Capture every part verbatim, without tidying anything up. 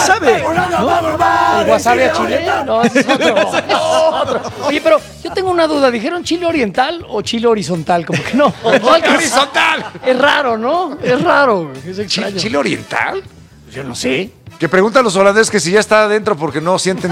sabe. ¿no? ¿El wasabi a Chile? No, ese es otro. otro. Oye, pero yo tengo una duda. ¿Dijeron chile oriental o chile horizontal? Como que no. ¡Chile horizontal! Es raro, ¿no? Es raro. Es extraño. ¿Chile oriental? Yo no sé. Que preguntan los holandeses que si ya está adentro porque no sienten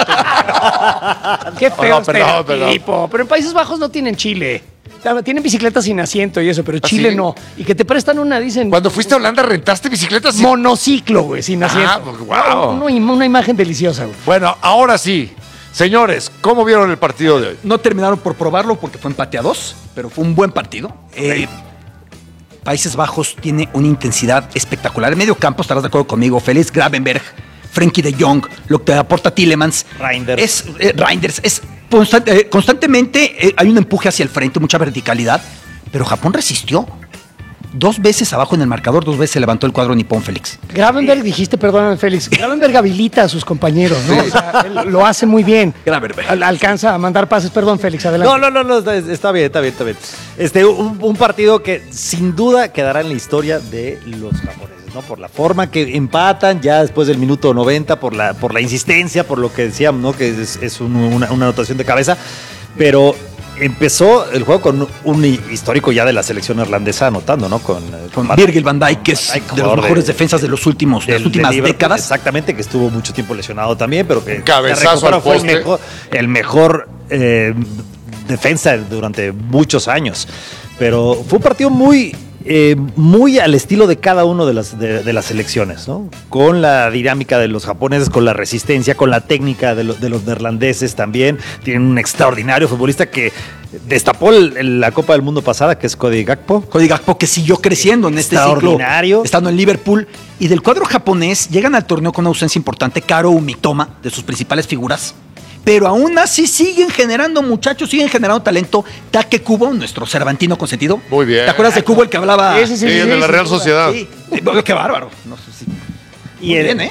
nada. Qué feo Oh, no, perdón, perdón. tipo. Pero en Países Bajos no tienen chile. Tienen bicicletas sin asiento y eso, pero Chile ¿sí? no. Y que te prestan una, dicen... Cuando fuiste a Holanda, ¿rentaste bicicletas? Sin... Monociclo, güey, sin asiento. Ah, pues, wow. Una, una imagen deliciosa, güey. Bueno, ahora sí. Señores, ¿cómo vieron el partido de hoy? No terminaron por probarlo porque fue empate a dos, pero fue un buen partido. Eh, Países Bajos tiene una intensidad espectacular. En medio campo, estarás de acuerdo conmigo, Félix Gravenberch, Frenkie de Jong, lo que aporta Tielemans. Reinders. Es, eh, Reinders. Es constante, eh, constantemente eh, hay un empuje hacia el frente, mucha verticalidad, pero Japón resistió. Dos veces abajo en el marcador, dos veces se levantó el cuadro nipón, Félix. Gravenberch, dijiste, perdóname, Félix. Gravenberch habilita a sus compañeros, ¿no? O sea, él lo hace muy bien. Gravenberch. Al- alcanza a mandar pases. Perdón, Félix, adelante. No, no, no, no, está, está bien, está bien, está bien. Este, un, un partido que sin duda quedará en la historia de los japoneses, ¿no? Por la forma que empatan ya después del minuto noventa, por la, por la insistencia, por lo que decíamos, ¿no? Que es, es un- una, una anotación de cabeza. Pero empezó el juego con un histórico ya de la selección irlandesa anotando, ¿no? Con, Con Mar- Virgil van Dijk, que es Van Dijk, de los jugador mejores defensas de los últimos, de las del- últimas del Liverpool, décadas. Exactamente, que estuvo mucho tiempo lesionado también, pero que Cabezazo se recuperó, al fue el poste. mejor, el mejor eh, defensa durante muchos años. Pero fue un partido muy, eh, muy al estilo de cada uno de las, de, de las selecciones, ¿no? Con la dinámica de los japoneses, con la resistencia, con la técnica de, lo- de los neerlandeses también. Tienen un extraordinario futbolista que destapó el- el- la Copa del Mundo pasada, que es Cody Gakpo. Cody Gakpo, que siguió creciendo en este ciclo, Extraordinario. estando en Liverpool. Y del cuadro japonés llegan al torneo con una ausencia importante, Karo Umitoma, de sus principales figuras. Pero aún así siguen generando muchachos, siguen generando talento. Take Kubo, nuestro cervantino consentido. Muy bien. ¿Te acuerdas de Kubo, el que hablaba? Ese Sí, el de la Real sin duda. Sociedad. Sí. Sí, qué bárbaro. No sé si- Y Muy el- bien, ¿eh?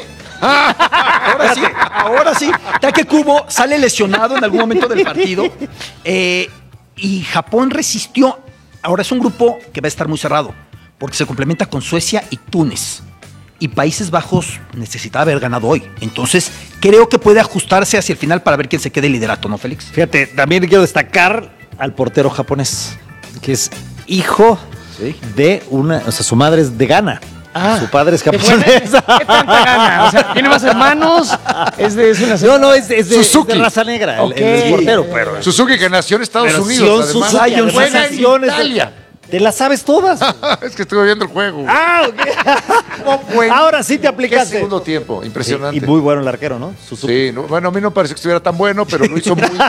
Ahora sí, ahora sí. Take Kubo sale lesionado en algún momento del partido. Eh, y Japón resistió. Ahora es un grupo que va a estar muy cerrado, porque se complementa con Suecia y Túnez. Y Países Bajos necesitaba haber ganado hoy. Entonces, creo que puede ajustarse hacia el final para ver quién se quede el liderato, ¿no, Félix? Fíjate, también quiero destacar al portero japonés, que es hijo de una, o sea, su madre es de Ghana. Ah, su padre es qué buena- japonés. ¿Qué tanta gana? O sea, ¿tiene más hermanos? Es de, es una No, no, es, es de, es de Suzuki. raza negra, el- Ok. el, el portero, pero. Suzuki, que nació en Estados pero Unidos. Sion Además. Suzuki, además, Juega en nació en Italia. ¿Te las sabes todas? Es que estuve viendo el juego. Ah, ok. Bueno, Ahora sí te qué aplicaste. segundo tiempo, impresionante. Y muy bueno el arquero, ¿no? Suzuki. Sí, no, bueno, a mí no pareció que estuviera tan bueno, pero lo hizo muy bien.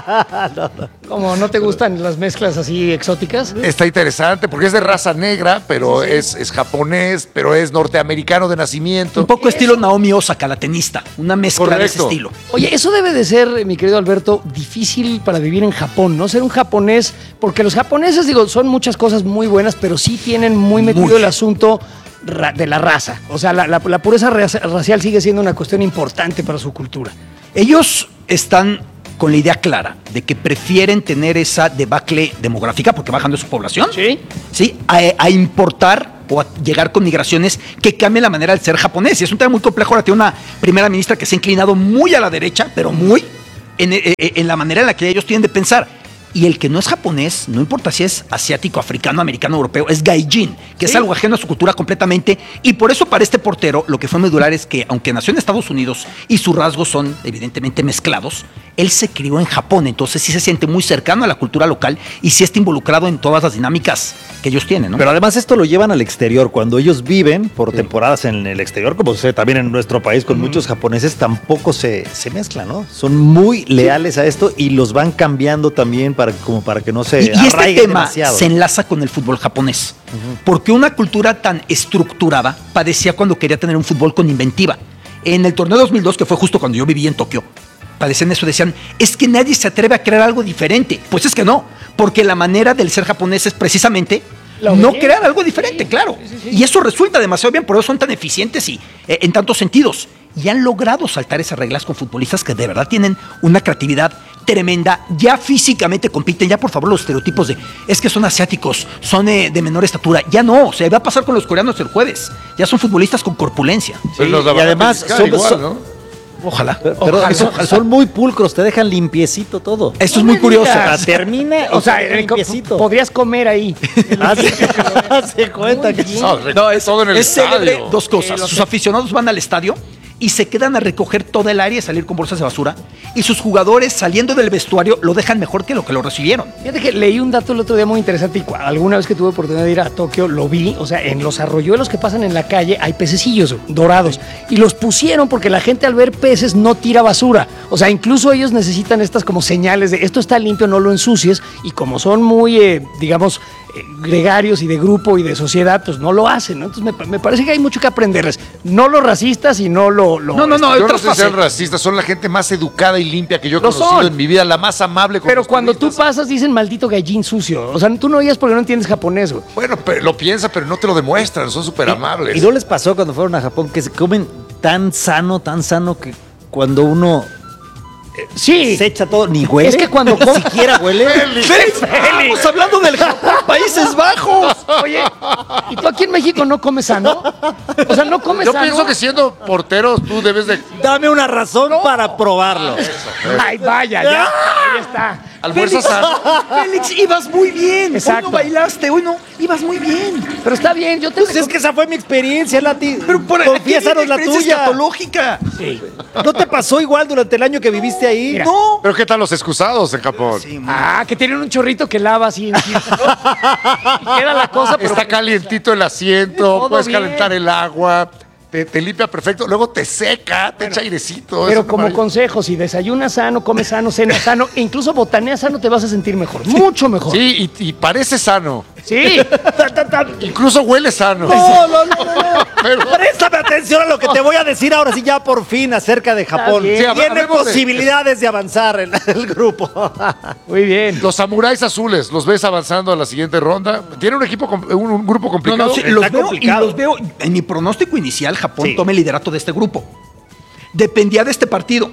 Como no te gustan las mezclas así exóticas. Está interesante porque es de raza negra, pero Es, es japonés, pero es norteamericano de nacimiento. Un poco estilo Naomi Osaka, la tenista. Una mezcla de ese Correcto. estilo. Oye, eso debe de ser, mi querido Alberto, difícil para vivir en Japón, ¿no? Ser un japonés, porque los japoneses, digo, son muchas cosas muy buenas, pero sí tienen muy metido Muy. el asunto ra- de la raza. O sea, la, la- la pureza raza- racial sigue siendo una cuestión importante para su cultura. Ellos están con la idea clara de que prefieren tener esa debacle demográfica porque bajan de su población. Sí. ¿Sí? A, a importar o a llegar con migraciones que cambien la manera de ser japonés. Y es un tema muy complejo. Ahora tiene una primera ministra que se ha inclinado muy a la derecha, pero muy en, en- en la manera en la que ellos tienen de pensar. Y el que no es japonés, no importa si es asiático, africano, americano, europeo, es gaijin, que es algo ajeno a su cultura completamente. Y por eso para este portero lo que fue medular es que, aunque nació en Estados Unidos y sus rasgos son evidentemente mezclados, él se crió en Japón, entonces sí se siente muy cercano a la cultura local y sí está involucrado en todas las dinámicas que ellos tienen, ¿no? Pero además esto lo llevan al exterior. Cuando ellos viven por temporadas en el exterior, como sucede también en nuestro país con muchos japoneses, tampoco se, se mezclan, ¿no? Son muy leales a esto y los van cambiando también para, como para que no se Y, y este arraiguen tema demasiado. se enlaza con el fútbol japonés. Porque una cultura tan estructurada padecía cuando quería tener un fútbol con inventiva. En el torneo dos mil dos, que fue justo cuando yo viví en Tokio, padecían eso, decían, es que nadie se atreve a crear algo diferente. Pues es que no, porque la manera del ser japonés es precisamente La no obediencia. crear algo diferente, claro. Y eso resulta demasiado bien, por eso son tan eficientes y eh, en tantos sentidos. Y han logrado saltar esas reglas con futbolistas que de verdad tienen una creatividad tremenda, ya físicamente compiten, ya por favor los estereotipos de es que son asiáticos, son eh, de menor estatura, ya no, o sea, va a pasar con los coreanos el jueves, ya son futbolistas con corpulencia. Pues los la y van a además pellizcar son- igual, son- ¿no? Ojalá. Pero ojalá, son, ojalá. son muy pulcros, te dejan limpiecito todo. Esto es muy curioso. O sea, termina O sea, y el- limpiecito. podrías comer ahí. Hace cuenta que No, No, es, todo en el es célebre estadio. dos cosas. Sí, lo Sus sé. aficionados van al estadio y se quedan a recoger toda el área y salir con bolsas de basura. Y sus jugadores saliendo del vestuario lo dejan mejor que lo que lo recibieron. Fíjate que leí un dato el otro día muy interesante y cua- alguna vez que tuve oportunidad de ir a Tokio lo vi. O sea, en los arroyuelos que pasan en la calle hay pececillos dorados y los pusieron porque la gente al ver peces no tira basura. O sea, incluso ellos necesitan estas como señales de esto está limpio, no lo ensucies. Y como son muy, eh, digamos, eh, gregarios y de grupo y de sociedad, pues no lo hacen, ¿no? Entonces me, pa- me parece que hay mucho que aprenderles. No los racistas y no lo... lo- No, no, no, Yo no otra sé si fase. sean racistas, son la gente más educada y limpia que yo he Lo conocido son. en mi vida, la más amable con Pero los cuando tú turistas. pasas dicen maldito gallín sucio. O sea, tú no oías porque no entiendes japonés, güey. Bueno, pero lo piensa, pero no te lo demuestran, son súper amables. ¿Y no les pasó cuando fueron a Japón que se comen tan sano, tan sano que cuando uno Sí. se echa todo, ni huele? Es que cuando ni com- siquiera huele. ¡Félix! Estamos hablando del Japón, Países Bajos. Oye, ¿y tú aquí en México no comes sano? O sea, no comes Yo sano. pienso que siendo porteros tú debes de Dame una razón para probarlo. Ay, vaya, ya. Ahí está. almuerzas sano. Félix, ibas muy bien. Hoy Exacto. no bailaste, hoy no, ibas muy bien. Pero está bien, yo te Pues es que esa fue mi experiencia, Lati. Pero por Confiésanos la tuya. escatológica. Sí. ¿No te pasó igual durante el año que viviste ahí? Mira. No. Pero ¿qué tal los excusados en Japón? Sí, muy- Ah, que tienen un chorrito que lava así encima. Y queda la cosa, pero Está calientito el asiento, Todo puedes bien. calentar el agua, te, te limpia perfecto, luego te seca, te echa airecito. Pero eso como me parece- consejo, si desayunas sano, comes sano, cenas sano, e incluso botaneas sano, te vas a sentir mejor. Mucho mejor. Sí, y, y parece sano. Sí. Ta, ta, ta. Incluso huele sano. No, no, no, no, no. Pero- Préstame atención a lo que te voy a decir ahora sí ya por fin acerca de Japón. bien. Sí, hab- Tiene hablemos de- posibilidades de avanzar en el grupo. Muy bien. Los samuráis azules, ¿los ves avanzando a la siguiente ronda? ¿Tiene un equipo, com- un, un grupo No, complicado? no, sí, Está los veo, y complicado. los veo. En mi pronóstico inicial, Japón Sí. toma el liderato de este grupo. Dependía de este partido.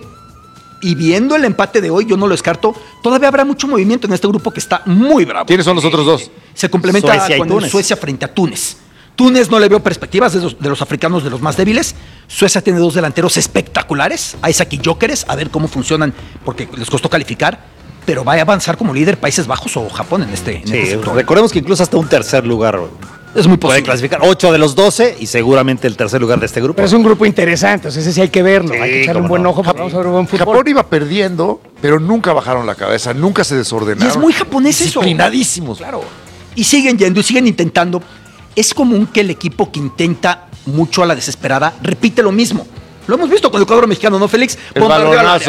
Y viendo el empate de hoy, yo no lo descarto. Todavía habrá mucho movimiento en este grupo que está muy bravo. ¿Quiénes son los otros dos? Se complementa Suecia y con el Túnez. Suecia frente a Túnez. Túnez no le veo perspectivas de los, de los africanos de los más débiles. Suecia tiene dos delanteros espectaculares, Isaac y Gyökeres, a ver cómo funcionan porque les costó calificar. Pero va a avanzar como líder Países Bajos o Japón en este, en este Sí, sector. recordemos que incluso hasta un tercer lugar Es muy puede posible. clasificar. Ocho de los doce y seguramente el tercer lugar de este grupo. Pero es un grupo interesante, entonces ese sí hay que verlo. Sí, hay que echarle un cómo buen no. ojo porque vamos a ver buen fútbol. Japón iba perdiendo, pero nunca bajaron la cabeza, nunca se desordenaron. Y es muy japonés eso. Disciplinadísimos. Claro. Y siguen yendo y siguen intentando. Es común que el equipo que intenta mucho a la desesperada repite lo mismo. Lo hemos visto con el cuadro mexicano, ¿no, Félix? El Bombardeo a la- balonazo.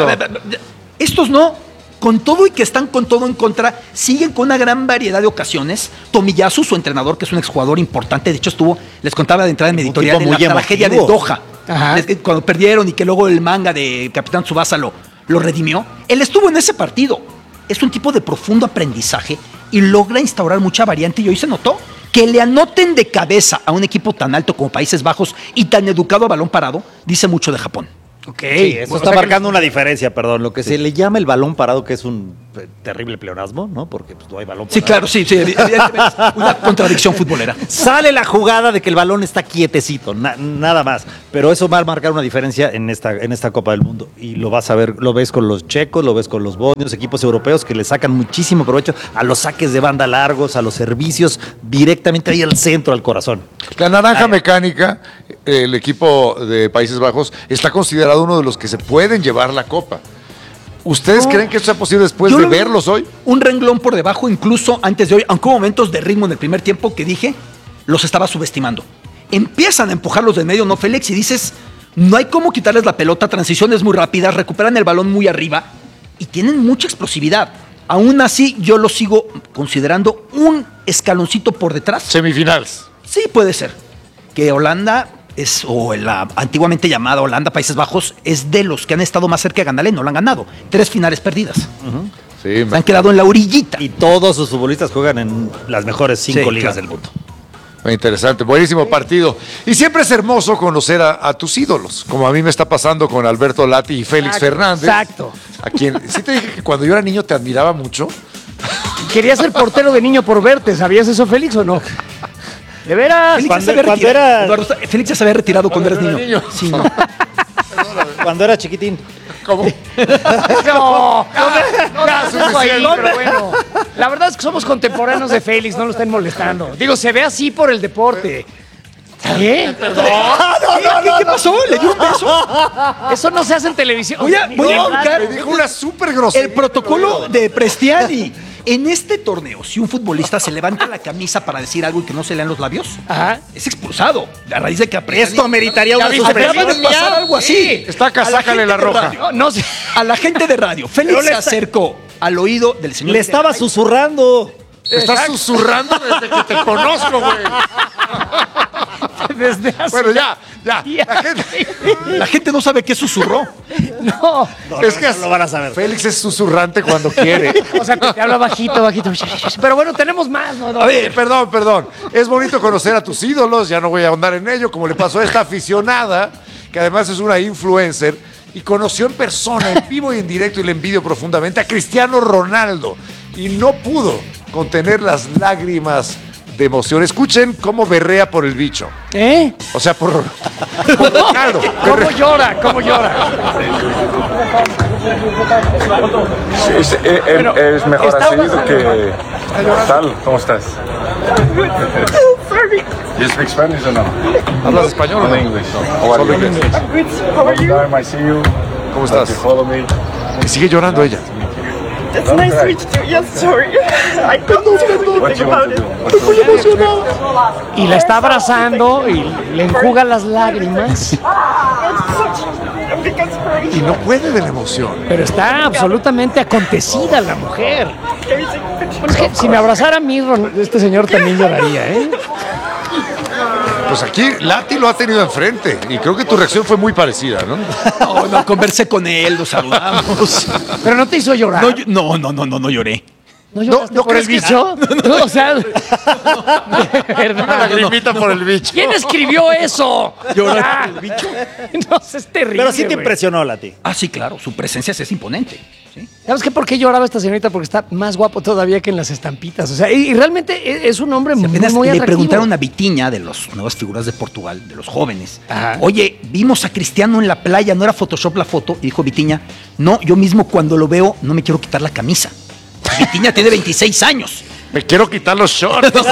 Estos no. Con todo y que están con todo en contra, siguen con una gran variedad de ocasiones. Tomiyasu, su entrenador, que es un exjugador importante, de hecho estuvo, les contaba de entrada en mi Un editorial, tipo en la muy tragedia de emotivo. Doha. Ajá. Les- Cuando perdieron y que luego el manga de Capitán Tsubasa lo, lo redimió. Él estuvo en ese partido. Es un tipo de profundo aprendizaje y logra instaurar mucha variante y hoy se notó que le anoten de cabeza a un equipo tan alto como Países Bajos y tan educado a balón parado, dice mucho de Japón. Ok. Sí, eso O está sea que- marcando una diferencia, perdón. Lo que se le llama el balón parado, que es un eh, terrible pleonasmo, ¿no? Porque pues, no hay balón parado. Sí, claro, sí, sí, evidentemente es una contradicción futbolera. Sale la jugada de que el balón está quietecito, na- nada más. Pero eso va a marcar una diferencia en esta, en esta Copa del Mundo. Y lo vas a ver, lo ves con los checos, lo ves con los bosnios, equipos europeos que le sacan muchísimo provecho a los saques de banda largos, a los servicios directamente ahí al centro, al corazón. La naranja mecánica, el equipo de Países Bajos, está considerado uno de los que se pueden llevar la copa. ¿Ustedes No. creen que eso sea posible después Yo de lo veo verlos hoy? Un renglón por debajo, incluso antes de hoy, aunque hubo momentos de ritmo en el primer tiempo que dije, los estaba subestimando. Empiezan a empujarlos del medio, ¿no, Félix? Y dices, no hay cómo quitarles la pelota, transiciones muy rápidas, recuperan el balón muy arriba y tienen mucha explosividad. Aún así, yo lo sigo considerando un escaloncito por detrás. Semifinales. Sí, puede ser. Que Holanda es, o la antiguamente llamada Holanda, Países Bajos, es de los que han estado más cerca de ganarle y no lo han ganado. Tres finales perdidas. Sí, Se han quedado en la orillita. Y todos sus futbolistas juegan en las mejores cinco Sí, ligas claro. del mundo. Interesante, buenísimo partido. Y siempre es hermoso conocer a, a tus ídolos, como a mí me está pasando con Alberto Lati y Félix Exacto, Fernández. exacto. A quien sí te dije que cuando yo era niño te admiraba mucho. Quería ser portero de niño por verte, ¿sabías eso, Félix, o no? De veras. Félix, Cuando- ya se había cuando retirado. era- Eduardo, Félix ya se había retirado cuando eres Cuando niño. era niño. Sí, no. Cuando era chiquitín. ¿Cómo? No, no, no, Ya, no, no, ahí, suficiente. pero bueno. La verdad es que somos contemporáneos de Félix, no lo estén molestando. Digo, se ve así por el deporte. ¿Qué? ¿Qué, qué- qué pasó? ¿Le dio un beso? Eso no se hace en televisión. Voy a- Ni voy a en buscar- radio. Me dijo una súper grosería. El protocolo de Prestiani. En este torneo, si un futbolista se levanta la camisa para decir algo y que no se lean los labios, Ajá. es expulsado. A raíz de que Prestiani- Esto ameritaría una Ya viste, acaba de suspensión. pasar algo así. Está acá, A la sácale gente la de roja. radio- No, no sé. A la gente de radio, Félix Pero le se está- acercó al oído del señor. Le estaba Videgaray. susurrando. Estás susurrando desde que te conozco, güey. Desde hace Bueno, ya, ya. días. La gente, La gente no sabe qué susurró. No. No, es no, que no lo van a saber. Félix es susurrante cuando quiere. O sea, que te habla bajito, bajito. Pero bueno, tenemos más, ¿no? A ver, perdón, perdón. Es bonito conocer a tus ídolos, ya no voy a ahondar en ello, como le pasó a esta aficionada, que además es una influencer, y conoció en persona, en vivo y en directo, y le envidio profundamente, a Cristiano Ronaldo. Y no pudo contener las lágrimas de emoción. Escuchen cómo berrea por el bicho. ¿Eh? O sea, por, por Ronaldo. ¿Cómo llora? ¿Cómo llora? Es, es- Pero, es mejor está así pasando. que... ¿Qué tal? ¿Cómo estás? You speak Spanish or no? ¿Hablas español o Only no? English. How are Solo you? inglés. Long time I see you. ¿Cómo estás? You follow me. Y sigue llorando ella. It's nice to meet you. Yes, sorry. I don't know What anything you want about to it. do? What you want to do? Y la está abrazando y le enjuga las lágrimas. Because for Y no puede de la emoción. Pero está absolutamente acontecida la mujer. everything. Bueno, es que si me abrazara a mí, Ron- este señor también lloraría, ¿eh? Pues aquí Lati lo ha tenido enfrente. Y creo que tu reacción fue muy parecida, ¿no? No, no, conversé con él, lo saludamos. Pero no te hizo llorar. No, yo- no, no, no, no, no lloré. ¿No lloraste no por el crees que- bicho? No, o sea, de verdad. Lagrimita por el bicho. ¿Quién escribió eso? ¿Llorar Ya. por el bicho? No, es terrible. Pero sí te güey. impresionó, Lati. Ah, sí, claro, su presencia sí es imponente. ¿sí? ¿Sabes qué? ¿Por qué lloraba esta señorita? Porque está más guapo todavía que en las estampitas. O sea, y, y realmente e- es un hombre Si muy, apenas muy le atractivo. preguntaron a Vitinha, de las nuevas figuras de Portugal, de los jóvenes, Ajá. oye, vimos a Cristiano en la playa, ¿no era Photoshop la foto? Y dijo Vitinha, no, yo mismo cuando lo veo no me quiero quitar la camisa. Vitinha tiene veintiséis años. Me quiero quitar los shorts. ¿Cómo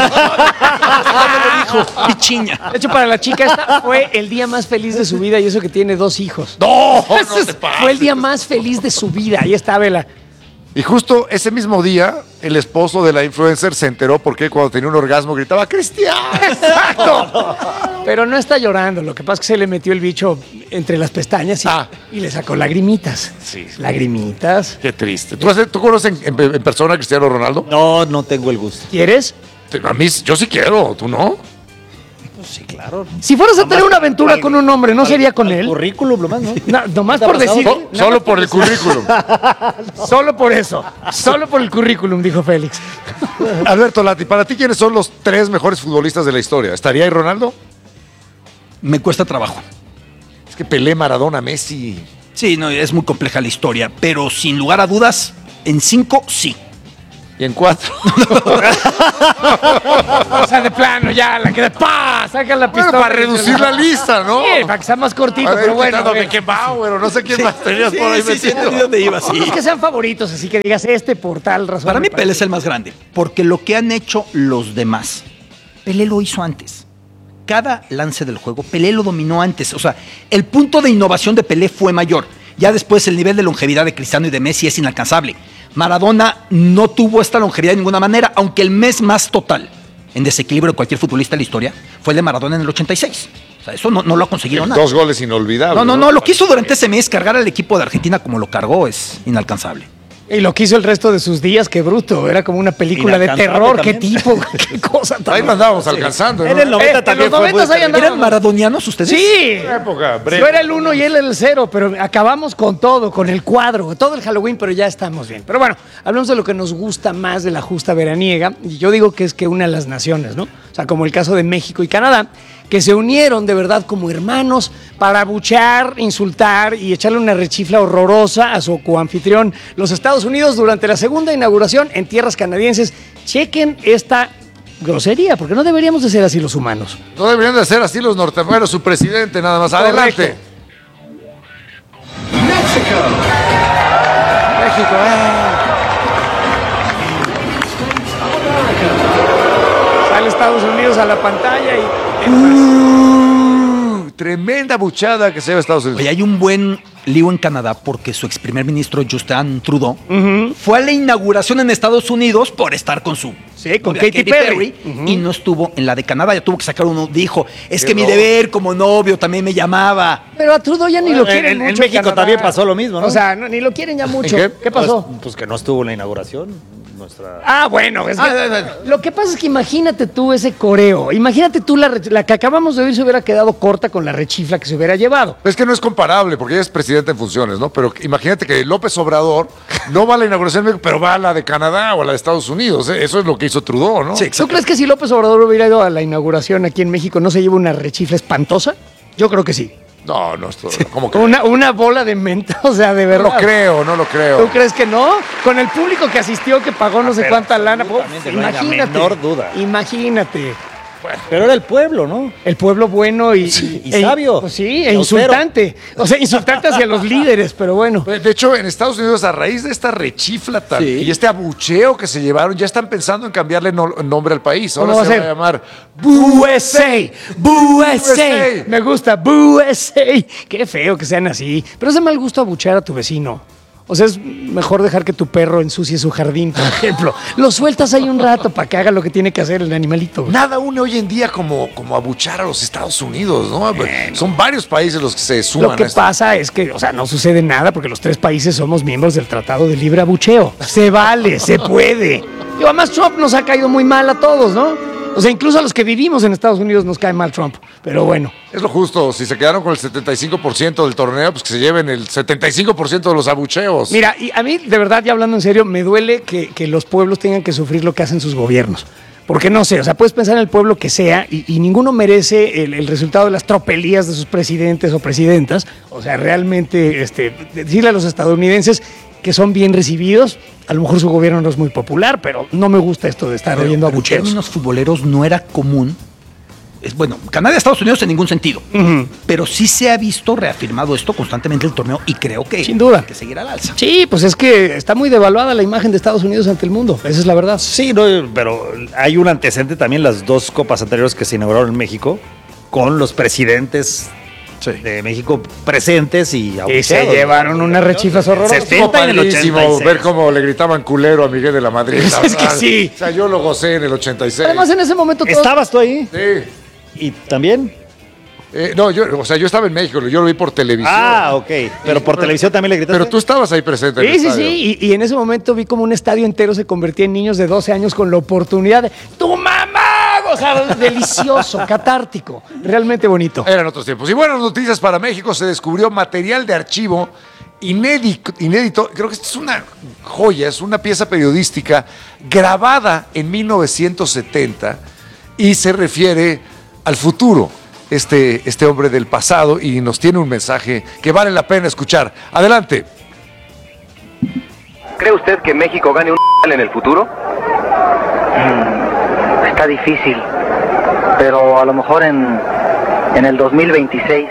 lo dijo? Vichiña. De hecho, para la chica esta fue el día más feliz de su vida y eso que tiene dos hijos. No, no Ese es- te pases. fue el día más feliz de su vida. Ahí está, Vela. Y justo ese mismo día, el esposo de la influencer se enteró porque cuando tenía un orgasmo gritaba ¡Cristiano! ¡Exacto! Pero no está llorando. Lo que pasa es que se le metió el bicho entre las pestañas y, Ah. y le sacó lagrimitas. Sí. Lagrimitas. Qué triste. ¿Tú, has- tú conoces en, en- en persona a Cristiano Ronaldo? No, no tengo el gusto. ¿Quieres? A mí, yo sí quiero, ¿tú no? Pues sí, claro. Si fueras a tener una aventura al- con un hombre, ¿no al- sería con al él? Currículum, nomás, ¿no? No, nomás ¿Te ha por pasado? decir. So- nada solo más por el currículum. Solo por eso. Solo por el currículum, dijo Félix. Alberto Lati, para ti, ¿quiénes son los tres mejores futbolistas de la historia? ¿Estaría ahí Ronaldo? Me cuesta trabajo. Es que Pelé, Maradona, Messi. Sí, no, es muy compleja la historia, pero sin lugar a dudas, en cinco, sí. Y en cuatro. O sea, de plano, ya, la que ¡pa! Saca la Bueno, pistola. para reducir la lista, ¿no? Sí, para que sea más cortito, A ver, pero bueno. quitando a ver. Beckenbauer o no sé quién más tenías por ahí sí, sí, metido. entendí dónde iba, sí. No es que sean favoritos, así que digas este por tal razón. Para mí me Pelé es parece. el más grande, porque lo que han hecho los demás, Pelé lo hizo antes. Cada lance del juego, Pelé lo dominó antes. O sea, el punto de innovación de Pelé fue mayor. Ya después el nivel de longevidad de Cristiano y de Messi es inalcanzable. Maradona no tuvo esta longevidad de ninguna manera, aunque el mes más total en desequilibrio de cualquier futbolista de la historia fue el de Maradona en el ochenta y seis. O sea, eso no, no lo ha conseguido nadie. Dos goles inolvidables. No, no, no, lo que hizo durante ese mes cargar al equipo de Argentina como lo cargó es inalcanzable. Y lo que hizo el resto de sus días, qué bruto. Era como una película de terror. Qué también. tipo, qué cosa tan... Ahí lo andábamos alcanzando, ¿no? En el noventa Eh, también en los fue muy noventas ahí determinante. ¿Eran maradonianos ustedes? Sí. Una época breve. Yo era el uno y él era el cero, pero acabamos con todo, con el cuadro, todo el Halloween, pero ya estamos bien. Pero bueno, hablamos de lo que nos gusta más de la justa veraniega, y yo digo que es que une a las naciones, ¿no? O sea, como el caso de México y Canadá, que se unieron de verdad como hermanos para abuchear, insultar y echarle una rechifla horrorosa a su coanfitrión, los Estados Unidos, durante la segunda inauguración en tierras canadienses. Chequen esta grosería, porque no deberíamos de ser así los humanos. No deberían de ser así los norteamericanos, su presidente nada más. Adelante. Correcto. México, eh. Sale Estados Unidos a la pantalla y... Uh, tremenda buchada que se lleva Estados Unidos. Oye, hay un buen lío en Canadá porque su ex primer ministro Justin Trudeau fue a la inauguración en Estados Unidos por estar con su Sí, con novia, Katy Perry. Ujú. y no estuvo en la de Canadá, ya tuvo que sacar uno. Dijo, es Qué que mi horror. deber como novio también me llamaba. Pero a Trudeau ya ni lo En- quieren en- en mucho. México Canadá. también pasó lo mismo, ¿no? O sea, no, ni lo quieren ya mucho. qué? ¿Qué, pasó? Pues, pues que no estuvo en la inauguración. Nuestra... Ah, bueno, es que- Ah, ah, ah. lo que pasa es que imagínate tú ese coreo, imagínate tú la, re- la que acabamos de oír se hubiera quedado corta con la rechifla que se hubiera llevado. Es que no es comparable, porque ella es presidente en funciones, ¿no? Pero imagínate que López Obrador no va a la inauguración de México, pero va a la de Canadá o a la de Estados Unidos. ¿eh? Eso es lo que hizo Trudeau, ¿no? Sí, ¿Tú crees que si López Obrador hubiera ido a la inauguración aquí en México no se lleva una rechifla espantosa? Yo creo que sí. No, no, esto, ¿cómo que? Una, una bola de menta, o sea, de No verdad. lo creo, no lo creo. ¿Tú crees que no? Con el público que asistió, que pagó no sé pero cuánta lana. Uf, absolutamente, no hay la imagínate. menor duda. Imagínate. Pero era el pueblo, ¿no? El pueblo bueno y, y sabio. Pues sí, Y e austero. insultante. O sea, insultante hacia los líderes, pero bueno. De hecho, en Estados Unidos, a raíz de esta rechifla tan- Sí. y este abucheo que se llevaron, ya están pensando en cambiarle no- nombre al país. Ahora ¿Cómo va se a va a ser? llamar U S A, U S U S A. A. Me gusta, U S A. Qué feo que sean así. Pero es de mal gusto abuchear a tu vecino. O sea, es mejor dejar que tu perro ensucie su jardín, por ejemplo. Lo sueltas ahí un rato para que haga lo que tiene que hacer el animalito. Nada une hoy en día como, como abuchar a los Estados Unidos, ¿no? Son varios países los que se suman Lo que a esto. pasa es que, o sea, no sucede nada porque los tres países somos miembros del Tratado de Libre Abucheo. Se vale, se puede. Y además Trump nos ha caído muy mal a todos, ¿no? O sea, incluso a los que vivimos en Estados Unidos nos cae mal Trump. Pero bueno. Es lo justo. Si se quedaron con el setenta y cinco por ciento del torneo, pues que se lleven el setenta y cinco por ciento de los abucheos. Mira, y a mí, de verdad, ya hablando en serio, me duele que, que los pueblos tengan que sufrir lo que hacen sus gobiernos. Porque no sé, o sea, puedes pensar en el pueblo que sea y, y ninguno merece el, el resultado de las tropelías de sus presidentes o presidentas. O sea, realmente este, decirle a los estadounidenses que son bien recibidos, a lo mejor su gobierno no es muy popular, pero no me gusta esto de estar Pero- oyendo pero en abucheos. términos futboleros no era común. Es, bueno, Canadá y Estados Unidos en ningún sentido. Pero sí se ha visto reafirmado esto constantemente el torneo y creo que, Sin duda. que seguirá al alza. Sí, pues es que está muy devaluada la imagen de Estados Unidos ante el mundo. Esa es la verdad. Sí, no, pero hay un antecedente también, las dos copas anteriores que se inauguraron en México, con los presidentes de México presentes y Y se abucheados, llevaron ¿no? unas rechiflas horrorosas. setenta en el Padrísimo ochenta y seis. ver cómo le gritaban culero a Miguel de la Madrid. la Es que verdad. sí. O sea, yo lo gocé en el ochenta y seis. Además, en ese momento todos... ¿Estabas tú ahí? Sí. ¿Y también? Eh, no, yo, o sea, yo estaba en México, yo lo vi por televisión. Ah, ok. Pero por televisión también le gritaste. Pero tú estabas ahí presente en Sí, el sí, estadio. sí. Y, y en ese momento vi como un estadio entero se convertía en niños de doce años con la oportunidad de ¡tu mamá! O sea, delicioso, catártico. Realmente bonito. Eran otros tiempos. Y buenas noticias para México, se descubrió material de archivo inédito, inédito. Creo que esta es una joya, es una pieza periodística grabada en mil novecientos setenta y se refiere al futuro. Este, este hombre del pasado y nos tiene un mensaje que vale la pena escuchar. Adelante. ¿Cree usted que México gane un en el futuro? Está difícil, pero a lo mejor en, en el dos mil veintiséis.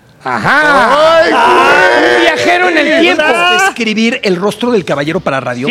Ajá. ¡Ay, Ah, un viajero en el tiempo. ¿Puedes describir el rostro del caballero para radio?